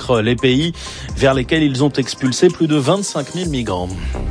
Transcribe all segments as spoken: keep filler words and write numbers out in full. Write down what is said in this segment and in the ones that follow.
convaincre les pays vers lesquels ils ont expulsé plus de vingt-cinq mille migrants.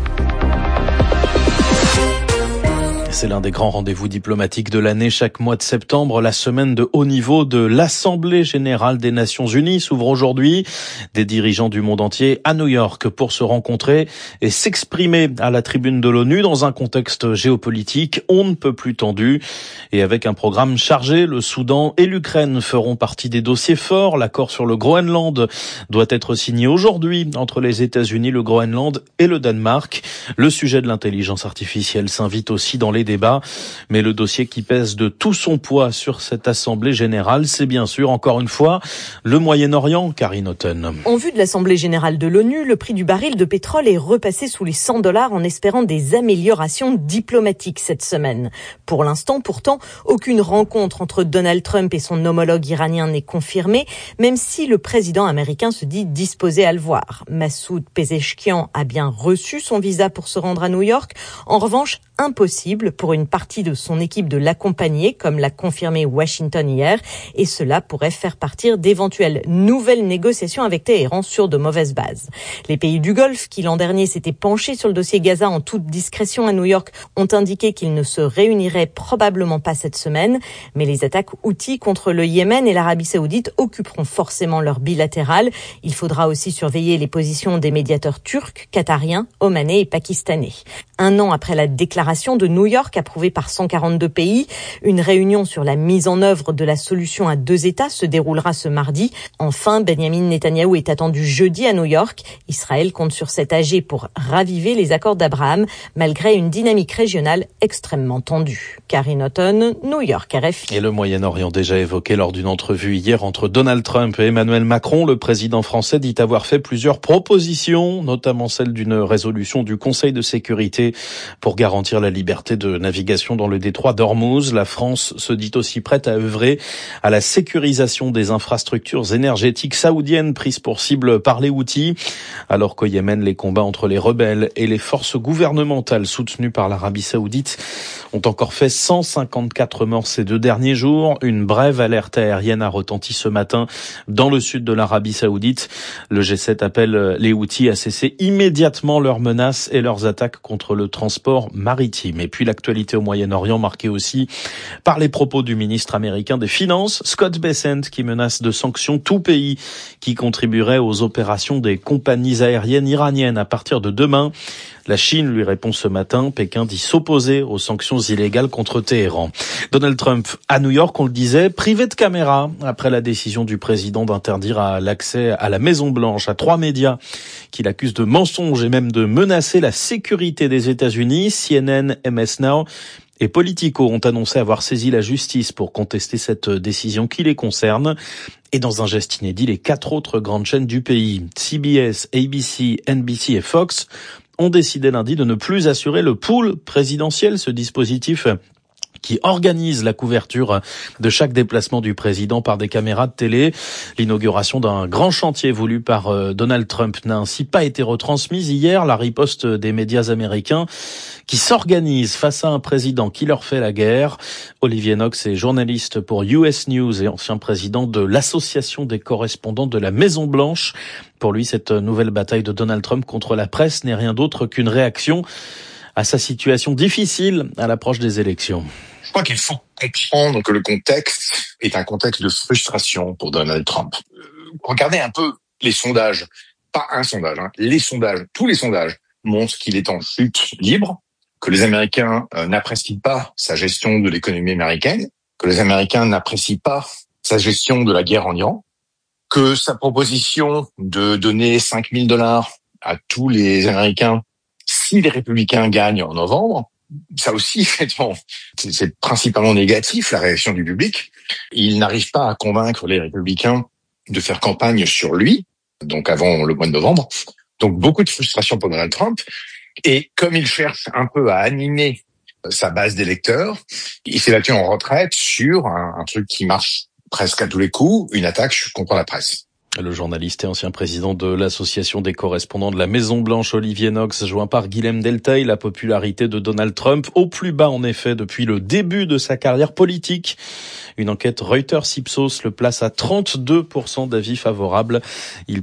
C'est l'un des grands rendez-vous diplomatiques de l'année. Chaque mois de septembre, la semaine de haut niveau de l'Assemblée générale des Nations unies s'ouvre aujourd'hui. Des dirigeants du monde entier à New York pour se rencontrer et s'exprimer à la tribune de l'ONU dans un contexte géopolitique on ne peut plus tendu. Et avec un programme chargé, le Soudan et l'Ukraine feront partie des dossiers forts. L'accord sur le Groenland doit être signé aujourd'hui entre les États-Unis, le Groenland et le Danemark. Le sujet de l'intelligence artificielle s'invite aussi dans les débats, mais le dossier qui pèse de tout son poids sur cette Assemblée générale, c'est bien sûr, encore une fois, le Moyen-Orient, Karine Houghton. En vue de l'Assemblée générale de l'ONU, le prix du baril de pétrole est repassé sous les cent dollars en espérant des améliorations diplomatiques cette semaine. Pour l'instant, pourtant, aucune rencontre entre Donald Trump et son homologue iranien n'est confirmée, même si le président américain se dit disposé à le voir. Massoud Pezeshkian a bien reçu son visa pour se rendre à New York. En revanche, impossible pour une partie de son équipe de l'accompagner, comme l'a confirmé Washington hier, et cela pourrait faire partir d'éventuelles nouvelles négociations avec Téhéran sur de mauvaises bases. Les pays du Golfe, qui l'an dernier s'étaient penchés sur le dossier Gaza en toute discrétion à New York, ont indiqué qu'ils ne se réuniraient probablement pas cette semaine, mais les attaques Houthis contre le Yémen et l'Arabie Saoudite occuperont forcément leur bilatéral. Il faudra aussi surveiller les positions des médiateurs turcs, qatariens, omanais et pakistanais. Un an après la déclaration de New York approuvée par cent quarante-deux pays, une réunion sur la mise en œuvre de la solution à deux États se déroulera ce mardi. Enfin, Benjamin Netanyahou est attendu jeudi à New York. Israël compte sur cet âgé pour raviver les accords d'Abraham, malgré une dynamique régionale extrêmement tendue. Karine Houghton, New York, R F I. Et le Moyen-Orient déjà évoqué lors d'une entrevue hier entre Donald Trump et Emmanuel Macron, le président français dit avoir fait plusieurs propositions, notamment celle d'une résolution du Conseil de sécurité pour garantir la liberté de navigation dans le détroit d'Ormuz. La France se dit aussi prête à œuvrer à la sécurisation des infrastructures énergétiques saoudiennes prises pour cible par les Houthis. Alors qu'au Yémen, les combats entre les rebelles et les forces gouvernementales soutenues par l'Arabie Saoudite ont encore fait cent cinquante-quatre morts ces deux derniers jours. Une brève alerte aérienne a retenti ce matin dans le sud de l'Arabie Saoudite. Le G sept appelle les Houthis à cesser immédiatement leurs menaces et leurs attaques contre le transport maritime. Et puis l'actualité au Moyen-Orient marquée aussi par les propos du ministre américain des Finances, Scott Bessent, qui menace de sanctions tout pays qui contribuerait aux opérations des compagnies aériennes iraniennes à partir de demain. La Chine lui répond ce matin. Pékin dit s'opposer aux sanctions illégales contre Téhéran. Donald Trump à New York, on le disait, privé de caméra après la décision du président d'interdire à l'accès à la Maison-Blanche à trois médias qu'il accuse de mensonges et même de menacer la sécurité des États-Unis. C N N, M S Now et Politico ont annoncé avoir saisi la justice pour contester cette décision qui les concerne. Et dans un geste inédit, les quatre autres grandes chaînes du pays, C B S, A B C, N B C et Fox, ont décidé lundi de ne plus assurer le pool présidentiel, ce dispositif qui organise la couverture de chaque déplacement du président par des caméras de télé. L'inauguration d'un grand chantier voulu par Donald Trump n'a ainsi pas été retransmise hier. La riposte des médias américains qui s'organisent face à un président qui leur fait la guerre. Olivier Knox est journaliste pour U S News et ancien président de l'Association des correspondants de la Maison-Blanche. Pour lui, cette nouvelle bataille de Donald Trump contre la presse n'est rien d'autre qu'une réaction à sa situation difficile à l'approche des élections. Je crois qu'il faut comprendre que le contexte est un contexte de frustration pour Donald Trump. Regardez un peu les sondages, pas un sondage, hein, les sondages, tous les sondages montrent qu'il est en chute libre, que les Américains euh, n'apprécient pas sa gestion de l'économie américaine, que les Américains n'apprécient pas sa gestion de la guerre en Iran, que sa proposition de donner cinq mille dollars à tous les Américains si les républicains gagnent en novembre, ça aussi, c'est principalement négatif, la réaction du public. Il n'arrive pas à convaincre les républicains de faire campagne sur lui, donc avant le mois de novembre. Donc beaucoup de frustration pour Donald Trump. Et comme il cherche un peu à animer sa base d'électeurs, il s'est battu en retraite sur un, un truc qui marche presque à tous les coups, une attaque contre la presse. Le journaliste et ancien président de l'Association des correspondants de la Maison-Blanche, Olivier Knox, joint par Guilhem Deltaille, la popularité de Donald Trump au plus bas en effet depuis le début de sa carrière politique. Une enquête Reuters-Ipsos le place à trente-deux pour cent d'avis favorables. Il